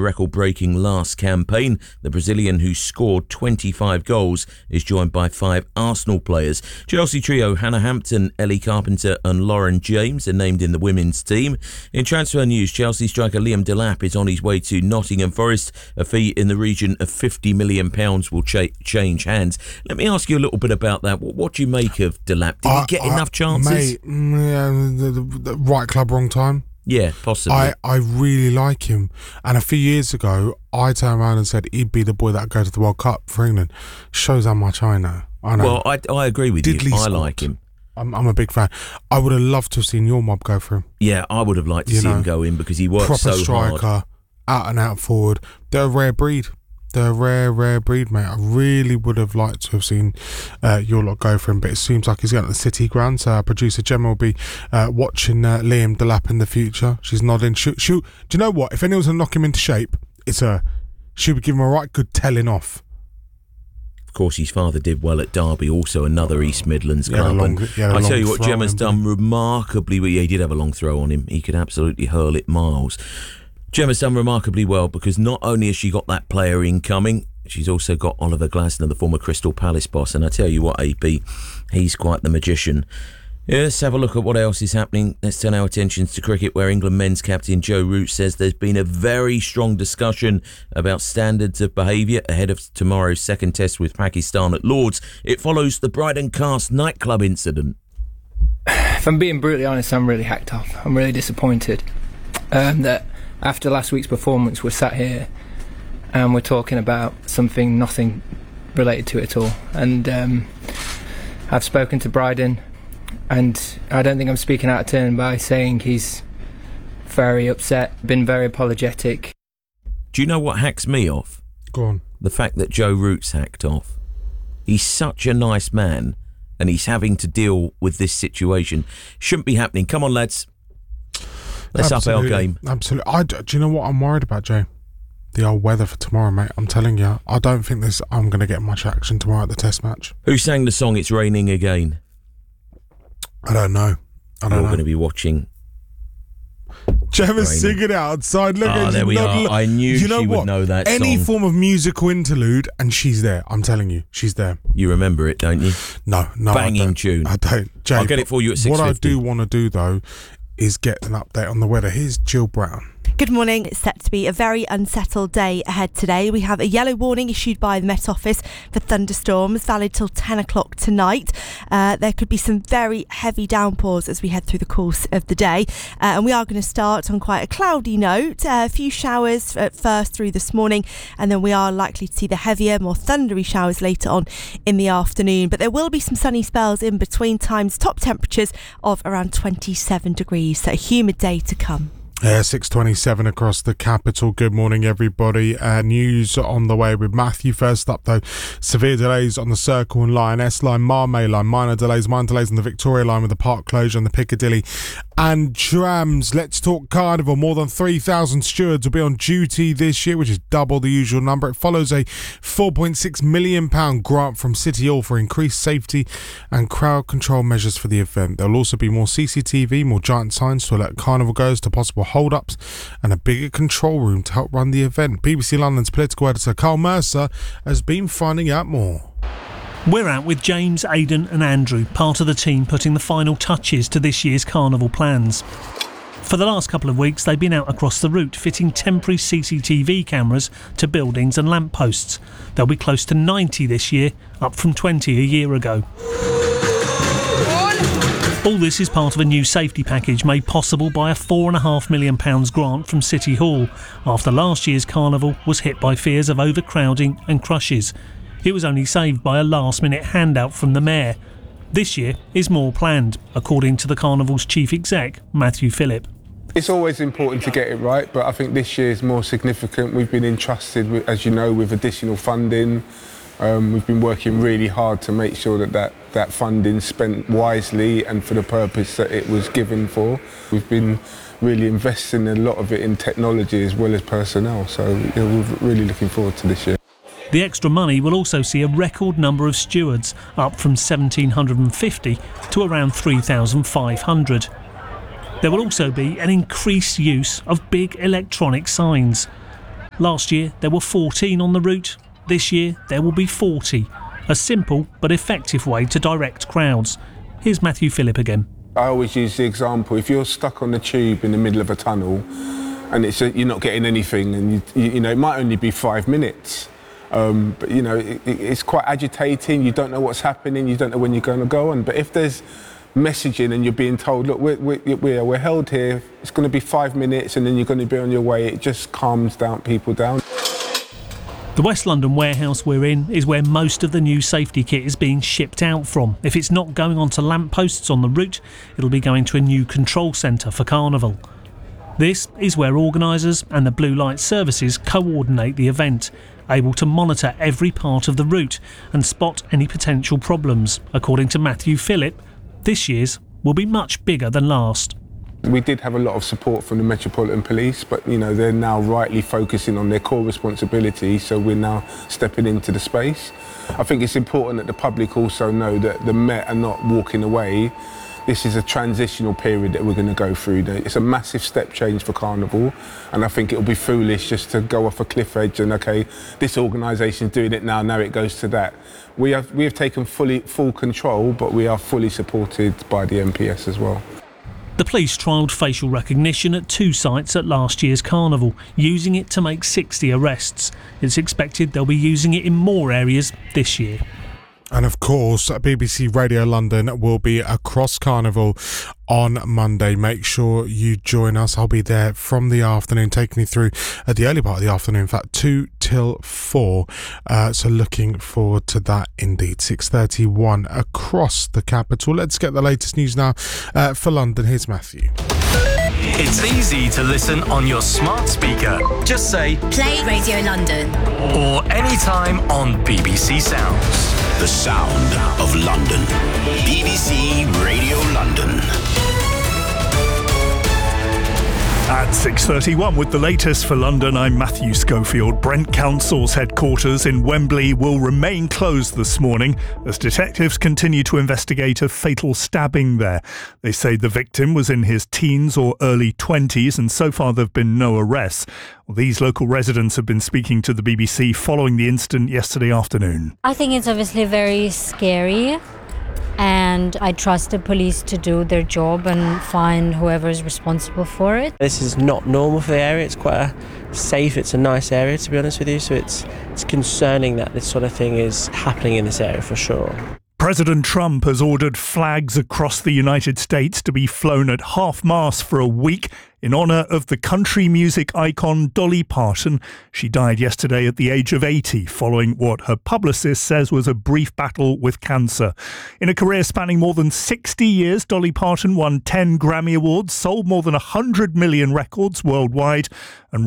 record-breaking last campaign. The Brazilian, who scored 25 goals, is joined by 5 Arsenal players. Chelsea trio Hannah Hampton, Ellie Carpenter and Lauren James are named in the women's team. In transfer news, Chelsea striker Liam Delap is on his way to Nottingham Forest. A fee in the region of £50 million will change hands. Let me ask you a little bit about that. What do you make of Delap? Did he get enough chances? Mate, the right club, wrong time. Yeah, possibly. I really like him. And a few years ago, I turned around and said he'd be the boy that would go to the World Cup for England. Shows how much I know. Well, I agree with you. I like him. I'm a big fan. I would have loved to have seen your mob go for him. Yeah, I would have liked to see him go in because he works so hard. Proper striker, out and out forward. They're a rare breed. They're a rare breed, mate. I really would have liked to have seen your lot go for him, but it seems like he's going to the City ground. So our producer Gemma will be watching Liam Delap in the future. She's nodding. Do you know what? If anyone's going to knock him into shape, it's her. She would give him a right good telling off. Of course, his father did well at Derby, also another East Midlands club. I tell you what, Gemma's done remarkably well. Yeah, he did have a long throw on him. He could absolutely hurl it miles. Gemma's done remarkably well because not only has she got that player incoming, she's also got Oliver Glasner, the former Crystal Palace boss. And I tell you what, AP, he's quite the magician. Yeah, let's have a look at what else is happening. Let's turn our attentions to cricket, where England men's captain Joe Root says there's been a very strong discussion about standards of behaviour ahead of tomorrow's second test with Pakistan at Lords. It follows the Bryden Cast nightclub incident. If I'm being brutally honest, I'm really hacked off. I'm really disappointed that after last week's performance, we're sat here and we're talking about nothing related to it at all. And I've spoken to Bryden, and I don't think I'm speaking out of turn by saying he's very upset, been very apologetic. Do you know what hacks me off? Go on. The fact that Joe Root's hacked off. He's such a nice man, and he's having to deal with this situation. Shouldn't be happening. Come on, lads. Let's up our game. Absolutely. Do you know what I'm worried about, Jay? The old weather for tomorrow, mate. I'm telling you, I don't think I'm going to get much action tomorrow at the test match. Who sang the song It's Raining Again? I don't know. You're going to be watching. Gemma's singing it outside. Look at there we are. I knew she would know that song. Any form of musical interlude, and she's there. I'm telling you, she's there. You remember it, don't you? No. Banging tune. I don't. Jay, I'll get it for you at 6:50. What I do want to do, though, is get an update on the weather. Here's Jill Brown. Good morning. It's set to be a very unsettled day ahead today. We have a yellow warning issued by the Met Office for thunderstorms, valid till 10 o'clock tonight. There could be some very heavy downpours as we head through the course of the day. And we are going to start on quite a cloudy note. A few showers at first through this morning, and then we are likely to see the heavier, more thundery showers later on in the afternoon. But there will be some sunny spells in between times. Top temperatures of around 27 degrees. So a humid day to come. 6:27 across the capital. Good morning, everybody. News on the way with Matthew. First up, though, severe delays on the Circle and Lioness line, Marmay line, minor delays on the Victoria line with the park closure on the Piccadilly and trams. Let's talk Carnival. More than 3,000 stewards will be on duty this year, which is double the usual number. It follows a £4.6 million grant from City Hall for increased safety and crowd control measures for the event. There will also be more CCTV, more giant signs to alert Carnival goers to possible hold-ups, and a bigger control room to help run the event. BBC London's political editor Carl Mercer has been finding out more. We're out with James, Aidan and Andrew, part of the team putting the final touches to this year's Carnival plans. For the last couple of weeks, they've been out across the route fitting temporary CCTV cameras to buildings and lampposts. There'll be close to 90 this year, up from 20 a year ago. All this is part of a new safety package made possible by a £4.5 million grant from City Hall after last year's Carnival was hit by fears of overcrowding and crushes. It was only saved by a last-minute handout from the Mayor. This year is more planned, according to the Carnival's chief exec, Matthew Phillip. It's always important to get it right, but I think this year is more significant. We've been entrusted, with, as you know, with additional funding. We've been working really hard to make sure that funding's spent wisely and for the purpose that it was given for. We've been really investing a lot of it in technology as well as personnel, so we're really looking forward to this year. The extra money will also see a record number of stewards, up from 1,750 to around 3,500. There will also be an increased use of big electronic signs. Last year there were 14 on the route. This year there will be 40. A simple but effective way to direct crowds. Here's Matthew Phillip again. I always use the example, if you're stuck on the tube in the middle of a tunnel and you're not getting anything, and you know it might only be 5 minutes, but you know it's quite agitating. You don't know what's happening, you don't know when you're going to go on. But if there's messaging and you're being told, look, we're held here, it's going to be 5 minutes and then you're going to be on your way, it just calms people down. The West London warehouse we're in is where most of the new safety kit is being shipped out from. If it's not going onto lampposts on the route, it'll be going to a new control centre for Carnival. This is where organisers and the Blue Light Services coordinate the event, able to monitor every part of the route and spot any potential problems. According to Matthew Phillip, this year's will be much bigger than last. We did have a lot of support from the Metropolitan Police, but you know they're now rightly focusing on their core responsibility, so we're now stepping into the space. I think it's important that the public also know that the Met are not walking away. This is a transitional period that we're going to go through. It's a massive step change for Carnival, and I think it'll be foolish just to go off a cliff edge and, okay, this organisation's doing it now it goes to that. We have taken full control, but we are fully supported by the MPS as well. The police trialled facial recognition at 2 sites at last year's Carnival, using it to make 60 arrests. It's expected they'll be using it in more areas this year. And of course, BBC Radio London will be across Carnival on Monday. Make sure you join us. I'll be there from the afternoon, taking you through at the early part of the afternoon, in fact 2 till 4. So looking forward to that indeed. 6:31 across the capital. Let's get the latest news now for London. Here's Matthew. It's easy to listen on your smart speaker. Just say, play Radio London. Or anytime on BBC Sounds. The sound of London. BBC Radio London. At 6:31 with the latest for London, I'm Matthew Schofield. Brent Council's headquarters in Wembley will remain closed this morning as detectives continue to investigate a fatal stabbing there. They say the victim was in his teens or early 20s, and so far there have been no arrests. Well, these local residents have been speaking to the BBC following the incident yesterday afternoon. I think it's obviously very scary. And I trust the police to do their job and find whoever is responsible for it. This is not normal for the area. It's quite safe. It's a nice area, to be honest with you. So it's concerning that this sort of thing is happening in this area for sure. President Trump has ordered flags across the United States to be flown at half-mast for a week in honour of the country music icon Dolly Parton. She died yesterday at the age of 80 following what her publicist says was a brief battle with cancer. In a career spanning more than 60 years, Dolly Parton won 10 Grammy Awards, sold more than 100 million records worldwide and